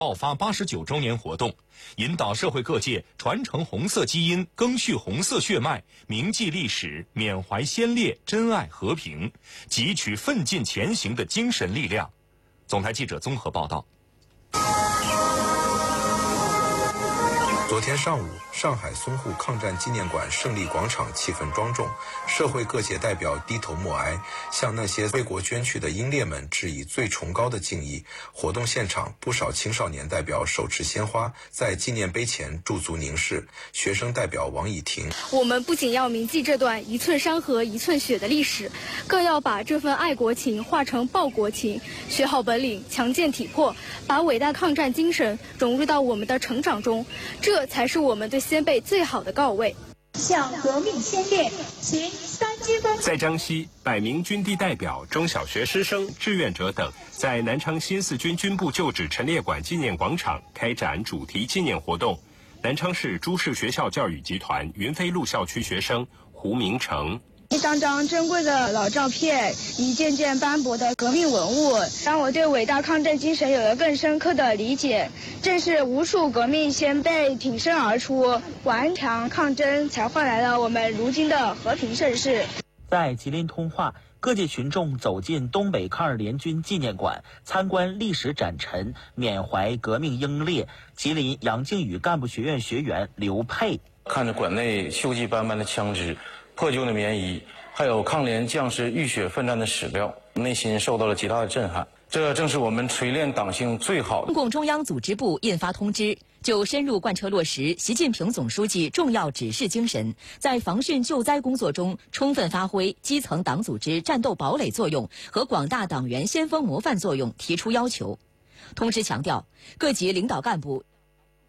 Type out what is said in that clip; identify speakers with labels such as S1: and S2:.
S1: 爆发89周年活动，引导社会各界传承红色基因，赓续红色血脉，铭记历史，缅怀先烈，珍爱和平，汲取奋进前行的精神力量。总台记者综合报道。
S2: 昨天上午，上海淞沪抗战纪念馆胜利广场气氛庄重，社会各界代表低头默哀，向那些为国捐躯的英烈们致以最崇高的敬意。活动现场，不少青少年代表手持鲜花，在纪念碑前驻足凝视。学生代表王以婷：
S3: 我们不仅要铭记这段一寸山河一寸血的历史，更要把这份爱国情化成报国情，学好本领，强健体魄，把伟大抗战精神融入到我们的成长中，这才是我们对先辈最好的告慰。
S4: 向革命先烈行3鞠躬。
S5: 在江西，100名军地代表、中小学师生、志愿者等在南昌新四军军部旧址陈列馆纪念广场开展主题纪念活动。南昌市朱氏学校教育集团云飞路校区学生胡明成：
S6: 一张张珍贵的老照片，一件件斑驳的革命文物，让我对伟大抗战精神有了更深刻的理解。正是无数革命先辈挺身而出，顽强抗争，才换来了我们如今的和平盛世。
S7: 在吉林通化，各界群众走进东北抗日联军纪念馆，参观历史展陈，缅怀革命英烈。吉林杨靖宇干部学院学员刘佩：
S8: 看着馆内锈迹斑斑的枪支、破旧的棉衣，还有抗联将士浴血奋战的史料，内心受到了极大的震撼。这正是我们锤炼党性最好的。
S9: 中共中央组织部印发通知，就深入贯彻落实习近平总书记重要指示精神，在防汛救灾工作中充分发挥基层党组织战斗堡垒作用和广大党员先锋模范作用提出要求。通知强调，各级领导干部